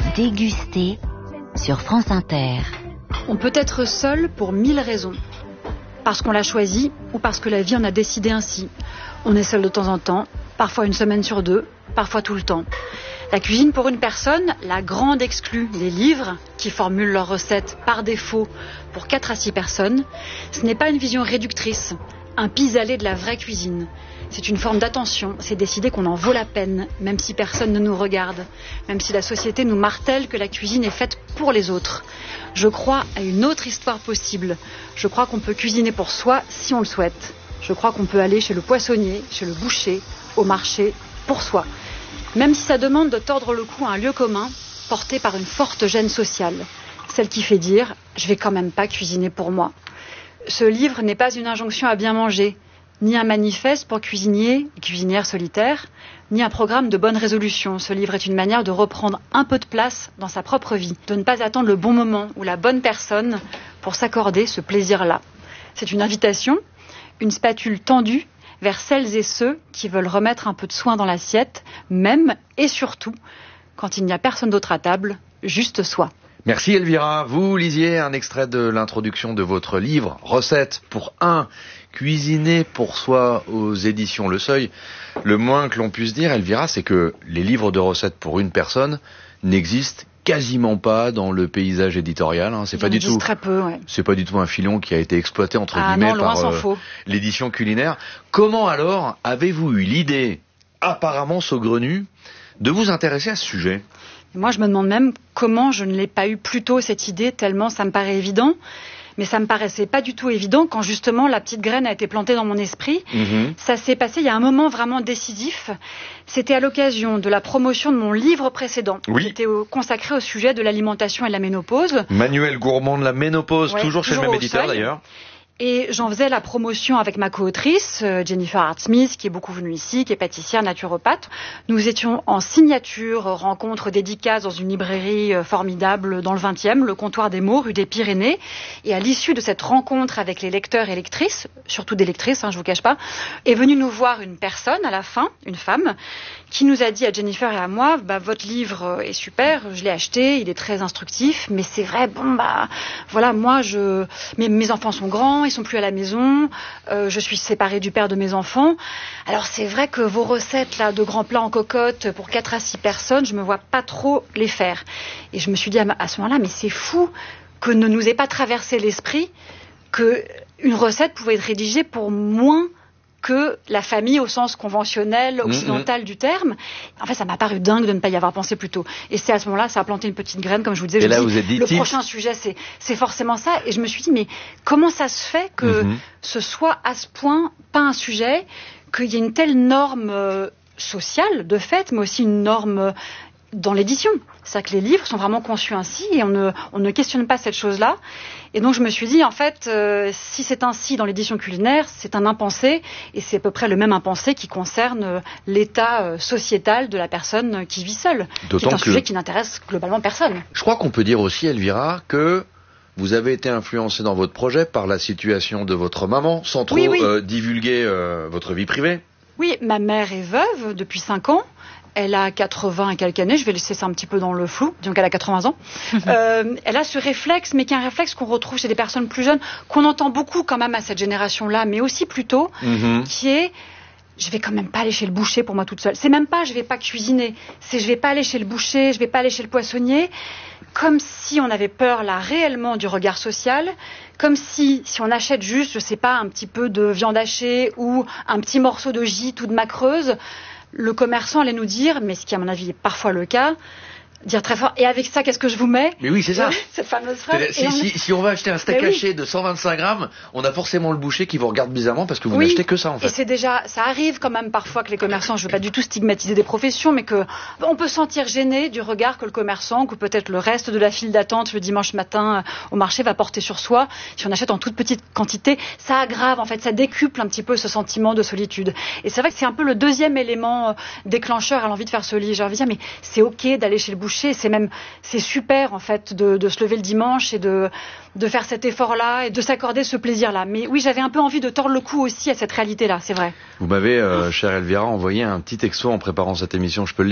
déguster sur France Inter. On peut être seul pour 1000 raisons. Parce qu'on l'a choisi ou parce que la vie en a décidé ainsi. On est seul de temps en temps, parfois une semaine sur deux, parfois tout le temps. La cuisine pour une personne, la grande exclue, les livres qui formulent leurs recettes par défaut pour 4 à 6 personnes, ce n'est pas une vision réductrice, un pis-aller de la vraie cuisine. C'est une forme d'attention, c'est décider qu'on en vaut la peine, même si personne ne nous regarde, même si la société nous martèle que la cuisine est faite pour les autres. Je crois à une autre histoire possible. Je crois qu'on peut cuisiner pour soi si on le souhaite. Je crois qu'on peut aller chez le poissonnier, chez le boucher, au marché, pour soi. Même si ça demande de tordre le cou à un lieu commun, porté par une forte gêne sociale. Celle qui fait dire « je vais quand même pas cuisiner pour moi ». Ce livre n'est pas une injonction à bien manger, ni un manifeste pour cuisiniers et cuisinières solitaires, ni un programme de bonne résolution. Ce livre est une manière de reprendre un peu de place dans sa propre vie, de ne pas attendre le bon moment ou la bonne personne pour s'accorder ce plaisir-là. C'est une invitation, une spatule tendue vers celles et ceux qui veulent remettre un peu de soin dans l'assiette, même et surtout quand il n'y a personne d'autre à table, juste soi. Merci Elvira. Vous lisiez un extrait de l'introduction de votre livre « Recettes pour un ». Cuisiner pour soi aux éditions Le Seuil. Le moins que l'on puisse dire, Elvira, c'est que les livres de recettes pour une personne n'existent quasiment pas dans le paysage éditorial. C'est pas du tout. Très peu, ouais. C'est pas du tout un filon qui a été exploité entre guillemets par l'édition culinaire. Comment alors avez-vous eu l'idée, apparemment saugrenue, de vous intéresser à ce sujet ? Moi, je me demande même comment je ne l'ai pas eu plus tôt cette idée, tellement ça me paraît évident. Mais ça me paraissait pas du tout évident quand justement la petite graine a été plantée dans mon esprit. Ça s'est passé il y a un moment vraiment décisif. C'était à l'occasion de la promotion de mon livre précédent, qui était consacré au sujet de l'alimentation et de la ménopause. Manuel Gourmand de la ménopause, toujours chez le même éditeur d'ailleurs. Et j'en faisais la promotion avec ma co-autrice, Jennifer Hart-Smith, qui est beaucoup venue ici, qui est pâtissière, naturopathe. Nous étions en signature, rencontre dédicace dans une librairie formidable dans le 20e, le Comptoir des Mots, rue des Pyrénées. Et à l'issue de cette rencontre avec les lecteurs et lectrices, surtout des lectrices, je vous cache pas, est venue nous voir une personne à la fin, une femme, qui nous a dit à Jennifer et à moi, votre livre est super, je l'ai acheté, il est très instructif, mais c'est vrai, voilà, moi, mes enfants sont grands, ils sont plus à la maison, je suis séparée du père de mes enfants. Alors c'est vrai que vos recettes là de grands plats en cocotte pour 4 à 6 personnes, je me vois pas trop les faire. Et je me suis dit à ce moment-là, mais c'est fou que ne nous ait pas traversé l'esprit que une recette pouvait être rédigée pour moins que la famille au sens conventionnel, occidental du terme. En fait, ça m'a paru dingue de ne pas y avoir pensé plus tôt. Et c'est à ce moment-là, ça a planté une petite graine, comme je vous disais. Le prochain sujet, c'est forcément ça. Et je me suis dit, mais comment ça se fait que ce soit à ce point pas un sujet, qu'il y ait une telle norme sociale, de fait, mais aussi une norme dans l'édition. C'est-à-dire que les livres sont vraiment conçus ainsi et on ne questionne pas cette chose-là. Et donc je me suis dit, en fait, si c'est ainsi dans l'édition culinaire, c'est un impensé, et c'est à peu près le même impensé qui concerne l'état sociétal de la personne qui vit seule. C'est un sujet qui n'intéresse globalement personne. Je crois qu'on peut dire aussi, Elvira, que vous avez été influencé dans votre projet par la situation de votre maman, sans trop divulguer votre vie privée. Oui, ma mère est veuve depuis 5 ans. Elle a 80 et quelques années, je vais laisser ça un petit peu dans le flou, disons qu'elle a 80 ans. Elle a ce réflexe, mais qui est un réflexe qu'on retrouve chez des personnes plus jeunes, qu'on entend beaucoup quand même à cette génération-là, mais aussi plus tôt, qui est « je vais quand même pas aller chez le boucher pour moi toute seule ». C'est même pas « je vais pas cuisiner », c'est « je vais pas aller chez le boucher, je vais pas aller chez le poissonnier ». Comme si on avait peur là réellement du regard social, comme si on achète juste, je sais pas, un petit peu de viande hachée ou un petit morceau de gîte ou de macreuse, le commerçant allait nous dire, mais ce qui à mon avis est parfois le cas, dire très fort, et avec ça, qu'est-ce que je vous mets ? Mais oui, c'est ça. Cette fameuse phrase. Si on va acheter un steak haché de 125 grammes, on a forcément le boucher qui vous regarde bizarrement parce que vous n'achetez que ça, en fait. Et c'est déjà, ça arrive quand même parfois que les commerçants, je veux pas du tout stigmatiser des professions, mais que on peut se sentir gêné du regard que le commerçant, ou peut-être le reste de la file d'attente le dimanche matin au marché va porter sur soi. Si on achète en toute petite quantité, ça aggrave, en fait, ça décuple un petit peu ce sentiment de solitude. Et c'est vrai que c'est un peu le deuxième élément déclencheur à l'envie de faire ce livre. J'ai envie de dire, mais c'est ok d'aller chez le boucher. C'est super en fait de se lever le dimanche et de faire cet effort-là et de s'accorder ce plaisir-là. Mais oui, j'avais un peu envie de tordre le cou aussi à cette réalité-là, c'est vrai. Vous m'avez, chère Elvira, envoyé un petit texto en préparant cette émission, je peux le lire ou pas ?